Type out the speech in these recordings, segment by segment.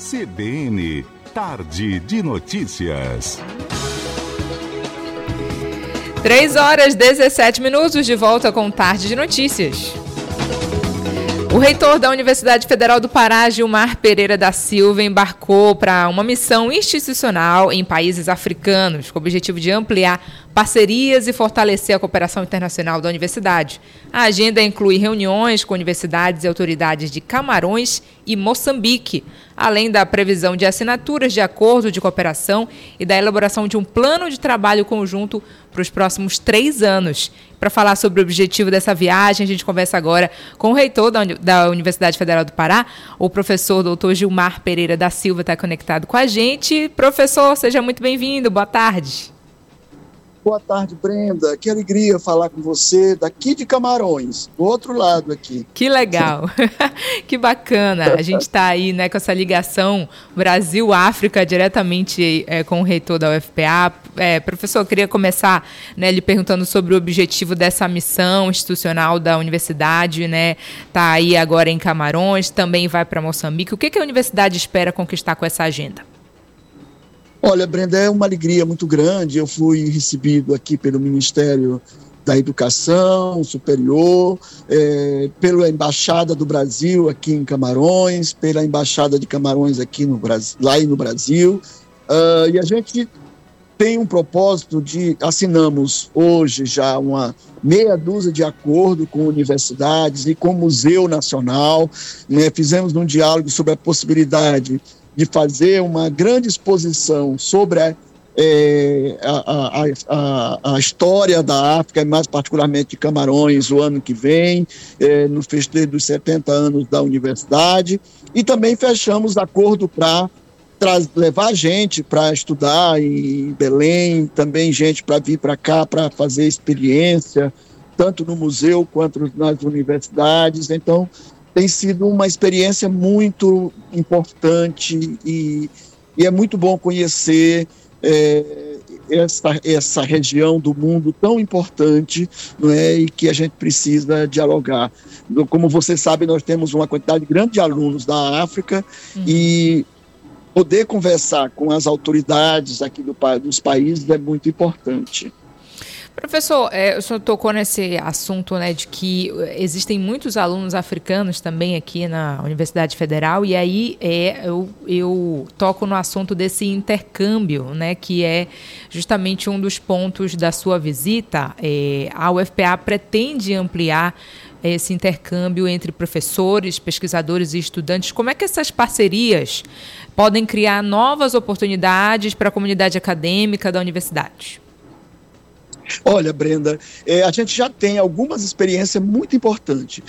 CBN, Tarde de Notícias. 3h17, de volta com Tarde de Notícias. O reitor da Universidade Federal do Pará, Gilmar Pereira da Silva, embarcou para uma missão institucional em países africanos, com o objetivo de ampliar parcerias e fortalecer a cooperação internacional da universidade. A agenda inclui reuniões com universidades e autoridades de Camarões e Moçambique, além da previsão de assinaturas de acordo de cooperação e da elaboração de um plano de trabalho conjunto para os próximos 3 anos. Para falar sobre o objetivo dessa viagem, a gente conversa agora com o reitor da Universidade Federal do Pará, o professor Dr. Gilmar Pereira da Silva está conectado com a gente. Professor, seja muito bem-vindo, boa tarde. Boa tarde, Brenda. Que alegria falar com você daqui de Camarões, do outro lado aqui. Que legal, que bacana. A gente está aí, né, com essa ligação Brasil-África diretamente com o reitor da UFPA. Professor, eu queria começar, né, lhe perguntando sobre o objetivo dessa missão institucional da universidade, né? Está aí agora em Camarões, também vai para Moçambique. O que a universidade espera conquistar com essa agenda? Olha, Brenda, é uma alegria muito grande. Eu fui recebido aqui pelo Ministério da Educação Superior, pela Embaixada do Brasil aqui em Camarões, pela Embaixada de Camarões aqui no Brasil, lá no Brasil. E a gente tem um propósito assinamos hoje já uma meia dúzia de acordos com universidades e com o Museu Nacional, né? Fizemos um diálogo sobre a possibilidade de fazer uma grande exposição sobre a história da África, e mais particularmente de Camarões, o ano que vem, no festejo dos 70 anos da universidade, e também fechamos acordo para levar gente para estudar em Belém, também gente para vir para cá para fazer experiência, tanto no museu quanto nas universidades. Então, tem sido uma experiência muito importante e é muito bom conhecer essa região do mundo tão importante, não é, e que a gente precisa dialogar. Como você sabe, nós temos uma quantidade grande de alunos da África e poder conversar com as autoridades aqui dos países é muito importante. Professor, o senhor tocou nesse assunto, né, de que existem muitos alunos africanos também aqui na Universidade Federal, e aí eu toco no assunto desse intercâmbio, né, que é justamente um dos pontos da sua visita. A UFPA pretende ampliar esse intercâmbio entre professores, pesquisadores e estudantes. Como é que essas parcerias podem criar novas oportunidades para a comunidade acadêmica da universidade? Olha, Brenda, a gente já tem algumas experiências muito importantes.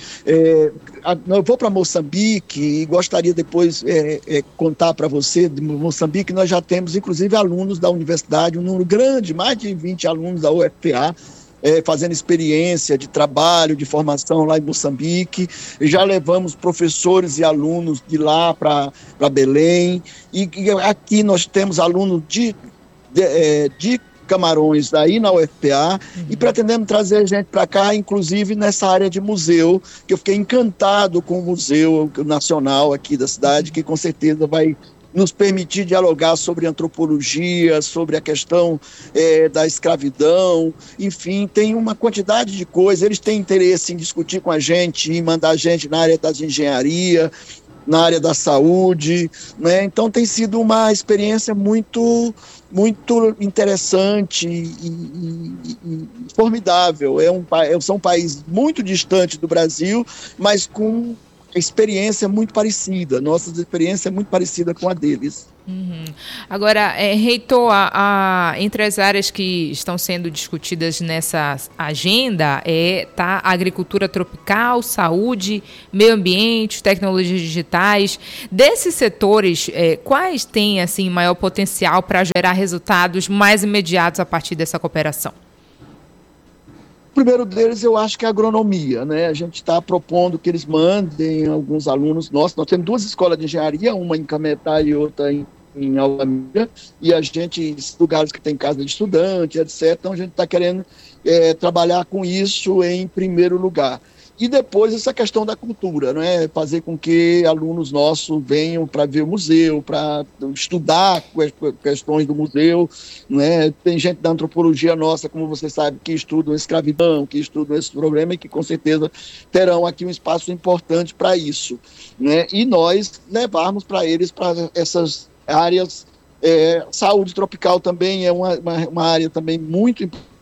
Eu vou para Moçambique e gostaria depois contar para você de Moçambique. Nós já temos, inclusive, alunos da universidade, um número grande, mais de 20 alunos da UFPA, fazendo experiência de trabalho, de formação lá em Moçambique. Já levamos professores e alunos de lá para Belém. E aqui nós temos alunos de Camarões aí na UFPA, e pretendemos trazer gente para cá, inclusive nessa área de museu, que eu fiquei encantado com o Museu Nacional aqui da cidade, que com certeza vai nos permitir dialogar sobre antropologia, sobre a questão da escravidão, enfim, tem uma quantidade de coisas. Eles têm interesse em discutir com a gente, em mandar a gente na área das engenharia, na área da saúde, né? Então tem sido uma experiência muito interessante e formidável. São um país muito distante do Brasil, mas com experiência muito parecida. Nossa experiência é muito parecida com a deles. Agora, reitor, entre as áreas que estão sendo discutidas nessa agenda tá a agricultura tropical, saúde, meio ambiente, tecnologias digitais. Desses setores, quais têm assim, maior potencial para gerar resultados mais imediatos a partir dessa cooperação? O primeiro deles, eu acho que é a agronomia, né? A gente está propondo que eles mandem alguns alunos nossos. Nós temos 2 escolas de engenharia, uma em Cametá e outra em Altamira, e a gente, lugares que tem casa de estudante, etc. Então a gente está querendo trabalhar com isso em primeiro lugar. E depois essa questão da cultura, né? Fazer com que alunos nossos venham para ver o museu, para estudar questões do museu, né? Tem gente da antropologia nossa, como você sabe, que estudam escravidão, que estudam esse problema e que com certeza terão aqui um espaço importante para isso, né? E nós levarmos para eles para essas áreas. Saúde tropical também é uma área também muito importante,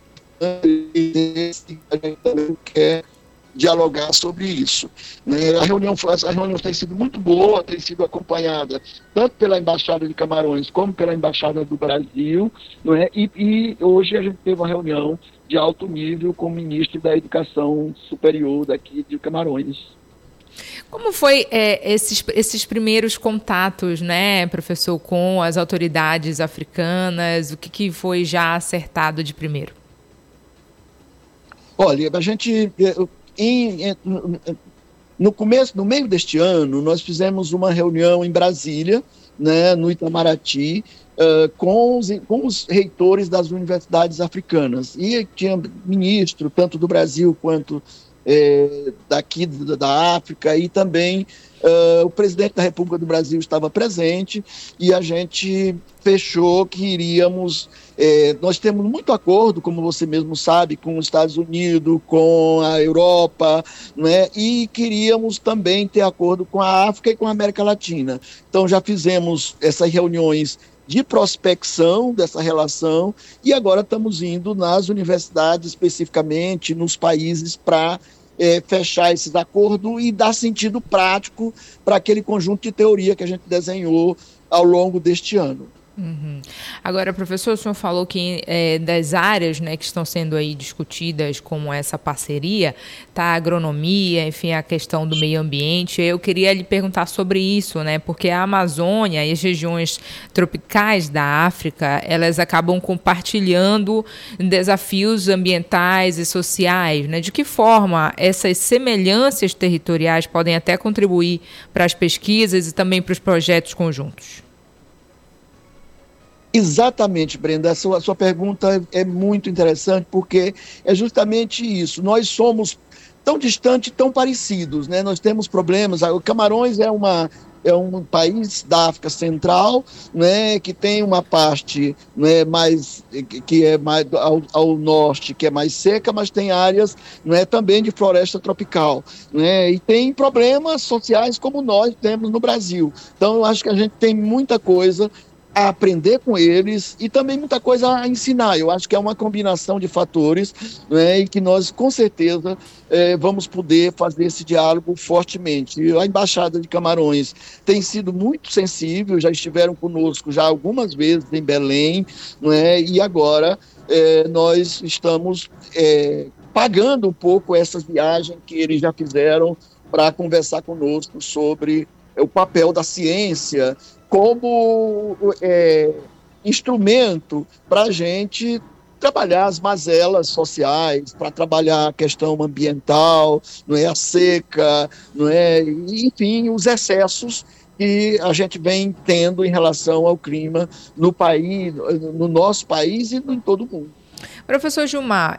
a gente também quer dialogar sobre isso, né? A reunião tem sido muito boa, tem sido acompanhada tanto pela Embaixada de Camarões como pela Embaixada do Brasil, não é? E hoje a gente teve uma reunião de alto nível com o ministro da Educação Superior daqui de Camarões. Como foi esses primeiros contatos, né, professor, com as autoridades africanas? O que foi já acertado de primeiro? Olha, a gente... No meio deste ano, nós fizemos uma reunião em Brasília, né, no Itamaraty, com os reitores das universidades africanas. E tinha ministro, tanto do Brasil quanto daqui da África, e também o presidente da República do Brasil estava presente, e a gente fechou que iríamos... nós temos muito acordo, como você mesmo sabe, com os Estados Unidos, com a Europa, né? E queríamos também ter acordo com a África e com a América Latina. Então já fizemos essas reuniões de prospecção dessa relação, e agora estamos indo nas universidades, especificamente nos países, para fechar esses acordos e dar sentido prático para aquele conjunto de teoria que a gente desenhou ao longo deste ano. Uhum. Agora, professor, o senhor falou que das áreas, né, que estão sendo aí discutidas como essa parceria, tá a agronomia, enfim, a questão do meio ambiente. Eu queria lhe perguntar sobre isso, né, porque a Amazônia e as regiões tropicais da África, elas acabam compartilhando desafios ambientais e sociais, né? De que forma essas semelhanças territoriais podem até contribuir para as pesquisas e também para os projetos conjuntos? Exatamente, Brenda, a sua pergunta é muito interessante, porque é justamente isso. Nós somos tão distantes, tão parecidos, né? Nós temos problemas. O Camarões é um país da África Central, né, que tem uma parte, né, que é mais ao norte, que é mais seca, mas tem áreas, né, também de floresta tropical, né, e tem problemas sociais como nós temos no Brasil. Então, eu acho que a gente tem muita coisa a aprender com eles e também muita coisa a ensinar. Eu acho que é uma combinação de fatores, né, e que nós, com certeza, vamos poder fazer esse diálogo fortemente. A Embaixada de Camarões tem sido muito sensível, já estiveram conosco já algumas vezes em Belém, né, e agora nós estamos pagando um pouco essa viagem que eles já fizeram para conversar conosco sobre o papel da ciência como instrumento para a gente trabalhar as mazelas sociais, para trabalhar a questão ambiental, não é, a seca, não é, enfim, os excessos que a gente vem tendo em relação ao clima no país, no nosso país e em todo o mundo. Professor Gilmar,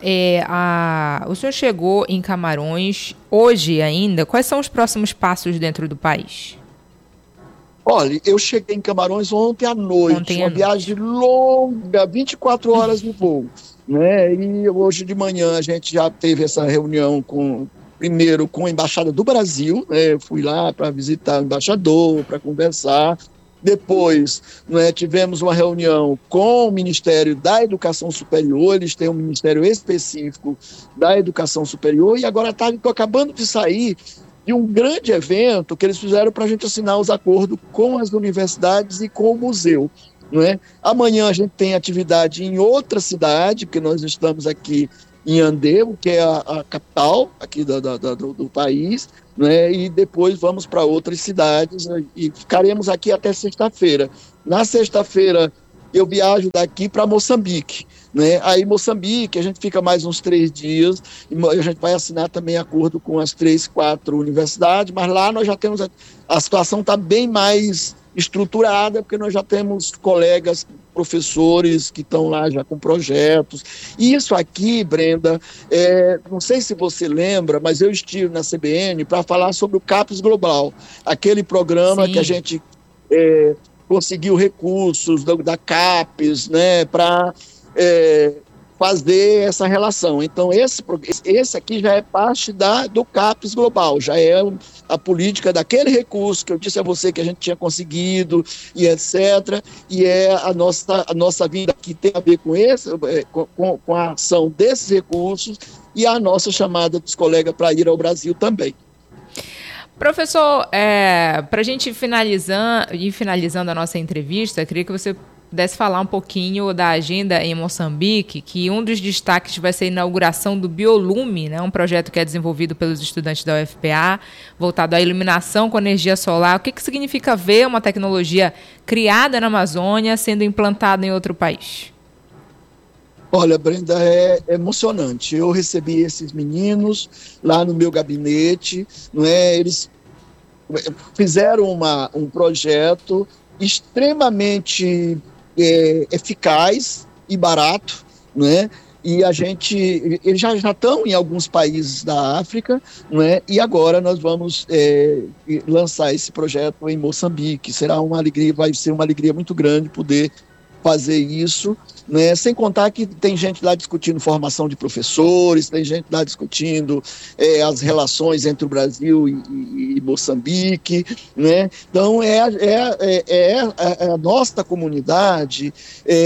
o senhor chegou em Camarões hoje ainda. Quais são os próximos passos dentro do país? Olha, eu cheguei em Camarões ontem à noite, uma viagem longa, 24 horas de voo, né? E hoje de manhã a gente já teve essa reunião primeiro com a Embaixada do Brasil, né? Eu fui lá para visitar o embaixador, para conversar. Depois, né, tivemos uma reunião com o Ministério da Educação Superior, eles têm um ministério específico da Educação Superior, e agora estou acabando de sair de um grande evento que eles fizeram para a gente assinar os acordos com as universidades e com o museu, não é? Amanhã a gente tem atividade em outra cidade, porque nós estamos aqui em Andeu, que é a capital aqui do país, né? E depois vamos para outras cidades, né? E ficaremos aqui até sexta-feira. Na sexta-feira eu viajo daqui para Moçambique, né? Aí Moçambique, a gente fica mais uns 3 dias, e a gente vai assinar também acordo com as 3, 4 universidades, mas lá nós já temos, a situação está bem mais estruturada, porque nós já temos colegas professores que estão lá já com projetos. E isso aqui, Brenda, não sei se você lembra, mas eu estive na CBN para falar sobre o CAPES Global, aquele programa Sim. que a gente conseguiu recursos da CAPES, né, para fazer essa relação. Então, esse aqui já é parte do CAPES Global, já é a política daquele recurso que eu disse a você que a gente tinha conseguido e etc. E é a nossa vida que tem a ver com a ação desses recursos e a nossa chamada dos colegas para ir ao Brasil também. Professor, para a gente ir finalizando a nossa entrevista, eu queria que você pudesse falar um pouquinho da agenda em Moçambique, que um dos destaques vai ser a inauguração do Biolume, né, um projeto que é desenvolvido pelos estudantes da UFPA, voltado à iluminação com energia solar. O que significa ver uma tecnologia criada na Amazônia sendo implantada em outro país? Olha, Brenda, é emocionante. Eu recebi esses meninos lá no meu gabinete, não é? Eles fizeram um projeto extremamente eficaz e barato, né? E eles já estão em alguns países da África, né? E agora nós vamos lançar esse projeto em Moçambique. Vai ser uma alegria muito grande poder fazer isso, né? Sem contar que tem gente lá discutindo formação de professores, tem gente lá discutindo as relações entre o Brasil e Moçambique, né? Então a nossa comunidade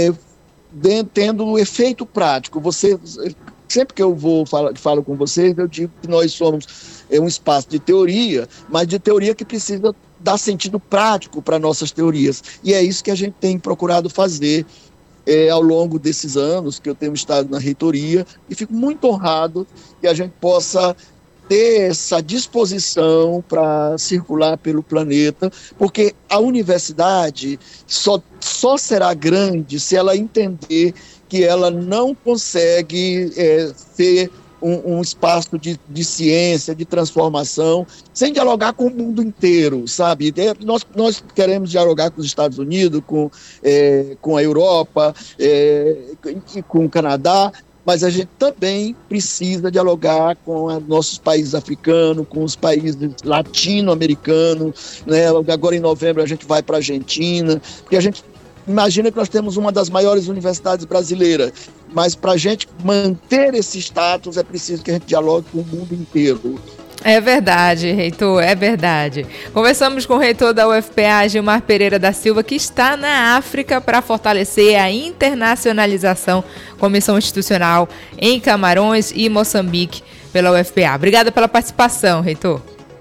tendo efeito prático. Sempre que eu falo com vocês, eu digo que nós somos um espaço de teoria, mas de teoria que precisa dar sentido prático para nossas teorias. E é isso que a gente tem procurado fazer ao longo desses anos que eu tenho estado na reitoria, e fico muito honrado que a gente possa ter essa disposição para circular pelo planeta, porque a universidade só será grande se ela entender que ela não consegue ser um espaço de ciência, de transformação, sem dialogar com o mundo inteiro, sabe? Nós queremos dialogar com os Estados Unidos, com a Europa, com o Canadá, mas a gente também precisa dialogar com nossos países africanos, com os países latino-americanos, né? Agora em novembro a gente vai para a Argentina, porque a gente imagina que nós temos uma das maiores universidades brasileiras, mas para a gente manter esse status é preciso que a gente dialogue com o mundo inteiro. É verdade, reitor, é verdade. Conversamos com o reitor da UFPA, Gilmar Pereira da Silva, que está na África para fortalecer a internacionalização com missão institucional em Camarões e Moçambique pela UFPA. Obrigada pela participação, reitor.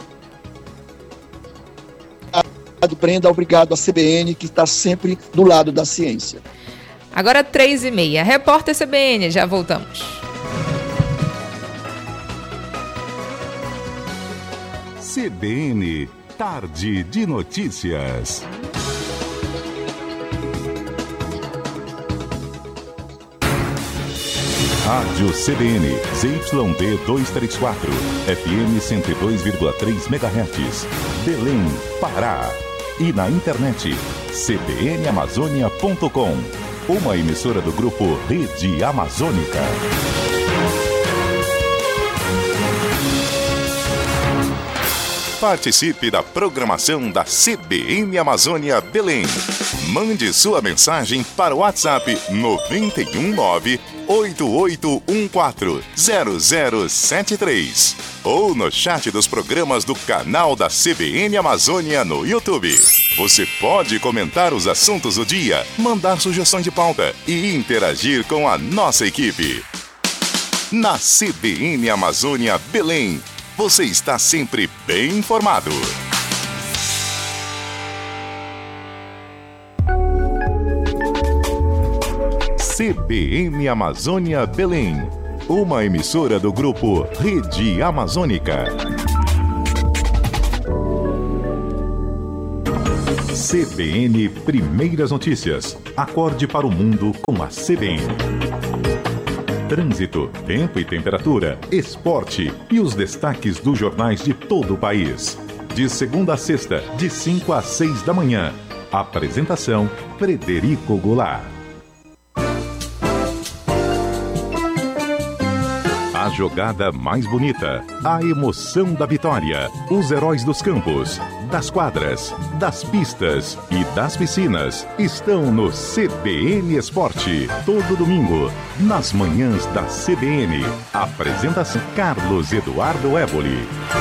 Obrigado, Brenda. Obrigado à CBN, que está sempre do lado da ciência. Agora 3h30. Repórter CBN, já voltamos. CBN, Tarde de Notícias. Rádio CBN, ZYB 234, FM 102,3 MHz, Belém, Pará. E na internet, cbnamazônia.com, uma emissora do grupo Rede Amazônica. Participe da programação da CBN Amazônia Belém. Mande sua mensagem para o WhatsApp 919-8814-0073 ou no chat dos programas do canal da CBN Amazônia no YouTube. Você pode comentar os assuntos do dia, mandar sugestões de pauta e interagir com a nossa equipe. Na CBN Amazônia Belém, você está sempre bem informado. CBN Amazônia Belém, uma emissora do grupo Rede Amazônica. CBN Primeiras Notícias. Acorde para o mundo com a CBN. Trânsito, tempo e temperatura, esporte e os destaques dos jornais de todo o país. De segunda a sexta, de 5 às 6 da manhã. Apresentação, Frederico Goulart. A jogada mais bonita, a emoção da vitória, os heróis dos campos, das quadras, das pistas e das piscinas estão no CBN Esporte. Todo domingo, nas manhãs da CBN. Apresentação Carlos Eduardo Évoli.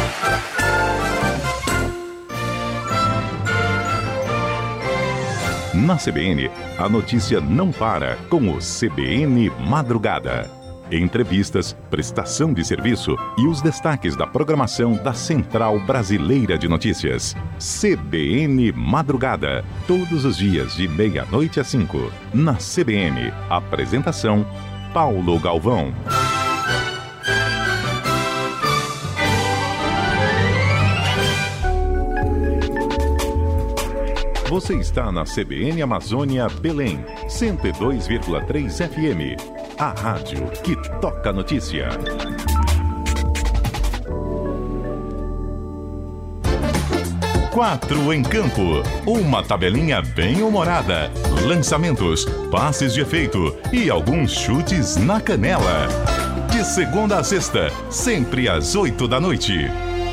Na CBN, a notícia não para com o CBN Madrugada. Entrevistas, prestação de serviço e os destaques da programação da Central Brasileira de Notícias. CBN Madrugada, todos os dias de 00:30 às 5. Na CBN, apresentação Paulo Galvão. Você está na CBN Amazônia Belém, 102,3 FM. A rádio que toca notícia. Quatro em campo. Uma tabelinha bem humorada. Lançamentos, passes de efeito e alguns chutes na canela. De segunda a sexta, sempre às 8 da noite.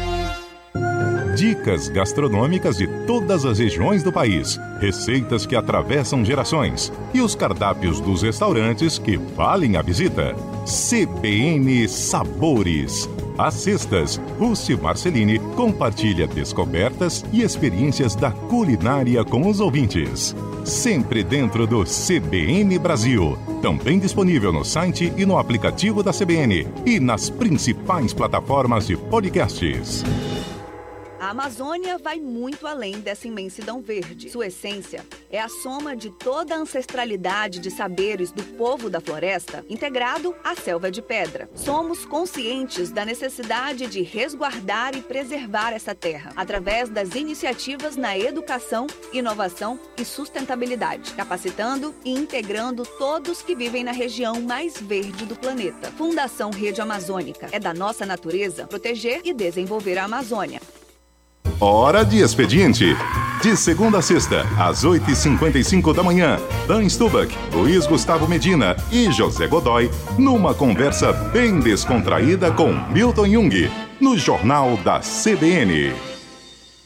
Dicas gastronômicas de todas as regiões do país, receitas que atravessam gerações e os cardápios dos restaurantes que valem a visita. CBN Sabores. Às sextas, Rússi Marcelini compartilha descobertas e experiências da culinária com os ouvintes. Sempre dentro do CBN Brasil. Também disponível no site e no aplicativo da CBN e nas principais plataformas de podcasts. A Amazônia vai muito além dessa imensidão verde. Sua essência é a soma de toda a ancestralidade de saberes do povo da floresta integrado à selva de pedra. Somos conscientes da necessidade de resguardar e preservar essa terra através das iniciativas na educação, inovação e sustentabilidade, capacitando e integrando todos que vivem na região mais verde do planeta. Fundação Rede Amazônica. É da nossa natureza proteger e desenvolver a Amazônia. Hora de expediente. De segunda a sexta, às 8h55 da manhã, Dan Stubach, Luiz Gustavo Medina e José Godoy, numa conversa bem descontraída com Milton Jung, no Jornal da CBN.